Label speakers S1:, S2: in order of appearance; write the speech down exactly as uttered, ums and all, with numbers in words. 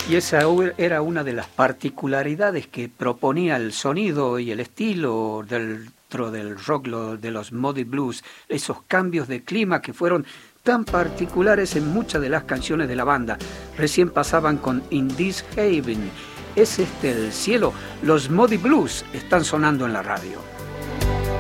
S1: Y esa era una de las particularidades que proponía el sonido y el estilo dentro del rock de los Moody Blues, esos cambios de clima que fueron tan particulares en muchas de las canciones de la banda. Recién pasaban con In This Haven, ¿es este el cielo? Los Moody Blues están sonando en la radio.